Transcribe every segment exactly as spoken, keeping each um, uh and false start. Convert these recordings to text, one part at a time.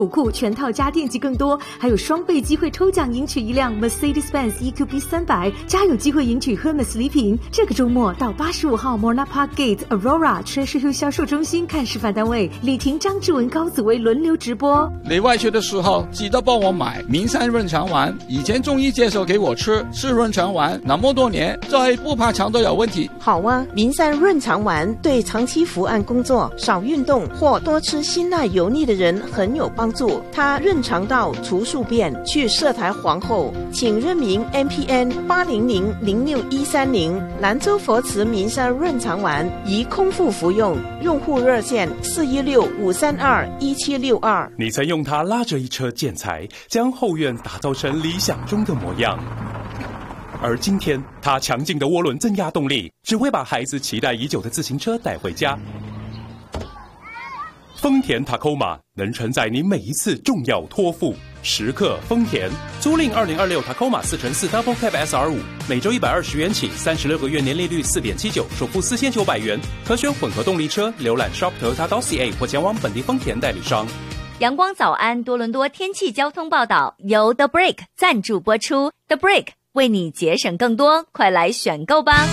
补库全套家电及更多，还有双倍机会抽奖赢取一辆 Mercedes-Benz E Q B 三百，加有机会赢取 Hermes 礼品。这个周末到八十五号 Mona Park Gate Aurora Treasure Hill 销售中心看示范单位，李婷、张志文、高子薇轮流直播。 你外出的时候记得帮我买名山润肠丸，以前中医介绍给我吃，是润肠丸，那么多年再不怕肠都有问题。 好啊，名山润肠丸对长期伏案工作、少运动或多吃辛辣油腻的人很有帮助，它润肠道、除宿便、去色苔黄厚。请认明 M P N 八零零零六一三零，兰州佛慈名山润肠丸宜空腹服用，用户热线四一六五三二一七六二。 你曾用它拉着一车建材，将后院打造成理想中的模样。而今天，它强劲的涡轮增压动力，只会把孩子期待已久的自行车带回家。丰田 Tacoma 能承载你每一次重要托付，时刻丰田。租赁二零二六 Tacoma 四乘四 Double Cab S R 五，每周一百二十元起，三十六个月年利率四点七九，首付四千九百元，可选混合动力车。浏览 shop toyota dot c a 或前往本地丰田代理商。 阳光早安多伦多天气交通报道由 The Break 赞助播出 ，The Break 为你节省更多，快来选购吧。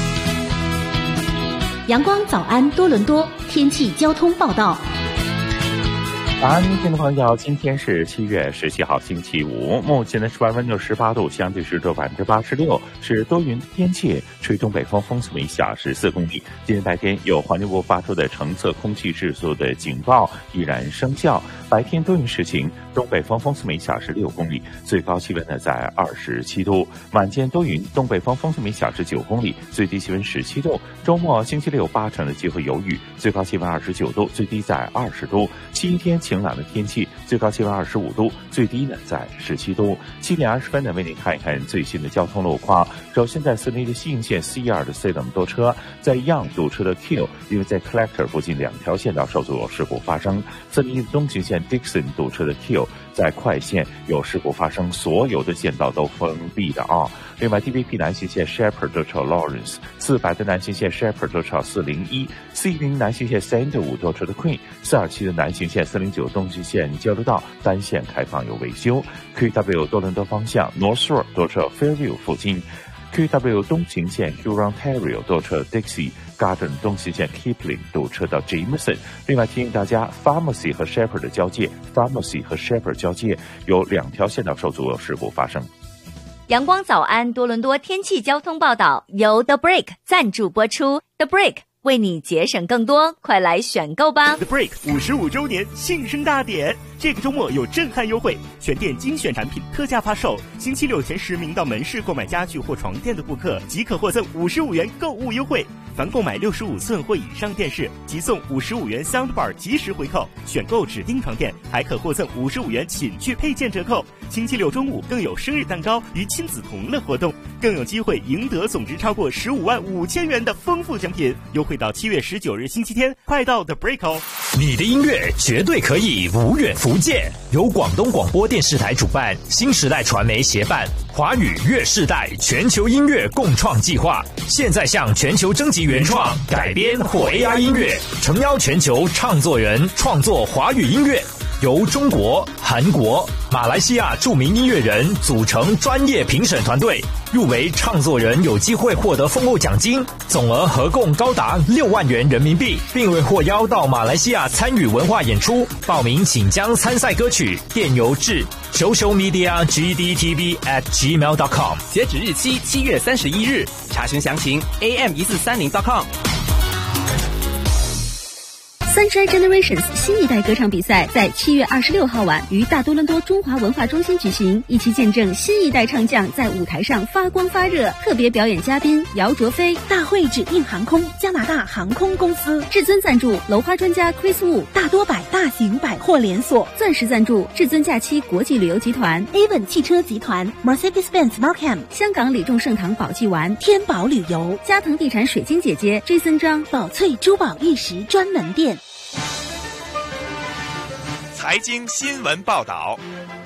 阳光早安多伦多天气交通报道。 早安，听众朋友，今天是七月十七号星期五，目前的室外温度十八度，相对湿度百分之八十六，是多云天气，吹东北风，风速每小时四公里。今天白天有环境部发出的橙色空气质素的警报依然生效，白天多云时晴，东北风，风速每小时六公里，最高气温呢在二十七度。晚间多云，东北风，风速每小时九公里，最低气温十七度。周末星期六八成的机会有雨，最高气温二十九度，最低在二十度。七天晴朗的天气，最高气温二十五度，最低呢在十七度。七点二十分呢，为您看一看最新的交通路况。首先在四零一的西营线 C 二 的 C 等多车，在 Young 堵车的 Q， 因为在 Collector 附近两条线道受阻有事故发生。四零一的东行线 Dixon 堵车的 Q， 在快线有事故发生，所有的线道都封闭的啊。另外 D V P 南行线 Shepherd 多车 Lawrence， 四百的南行线 Shepherd 多车四零一， C 零南行线 Sandalwood 多车的 Queen， 四二七的南行线四零九东行线交流道单线开放有维修。 Q W 多伦多方向 North Shore 多车 Fairview 附近， Q W 东行线 Hurontario 多车 Dixie Garden 东行线 Kipling 堵车到 Jameson。 另外提醒大家 Pharmacy 和 Shepherd 的交界 Pharmacy 和 Shepherd 交界有两条线道受阻有事故发生。 阳光早安多伦多天气交通报道由 The Break 赞助播出 ，The Break 为你节省更多，快来选购吧。 The Break 五十五周年庆生大典，这个周末有震撼优惠，全店精选产品特价发售。星期六前十名到门市购买家具或床垫的顾客，即可获赠五十五元购物优惠。凡购买六十五寸或以上电视，即送五十五元 Soundbar 即时回扣。选购指定床垫，还可获赠五十五元寝具配件折扣。星期六中午更有生日蛋糕与亲子同乐活动，更有机会赢得总值超过十五万五千元的丰富奖品。优惠到七月十九日星期天，快到 The Break 哦！ 你的音乐绝对可以无远弗届，由广东广播电视台主办，新时代传媒协办，华语乐世代全球音乐共创计划，现在向全球征集原创、改编或 A I 音乐，诚邀全球创作人创作华语音乐。由中国、韩国、马来西亚著名音乐人组成专业评审团队，入围创作人有机会获得丰厚奖金，总额合共高达六万元人民币，并未获邀到马来西亚参与文化演出。报名请将参赛歌曲电邮至 social media g d t v at gmail dot com， 截止日期七月三十一日，查询详情 a m一四三零 dot com。 Sunshine Generations 新一代歌唱比赛在七月二十六号晚于大多伦多中华文化中心举行，一起见证新一代唱将在舞台上发光发热。特别表演嘉宾姚卓飞，大会指定航空加拿大航空公司，至尊赞助楼花专家 Chris Wu， 大多百大型百货连锁，钻石赞助至尊假期国际旅游集团 Avon 汽车集团 Mercedes-Benz Markham， 香港李众盛堂宝记丸天宝旅游，嘉腾地产水晶姐姐 Jason 张宝翠珠宝玉石专门店。 财经新闻报道。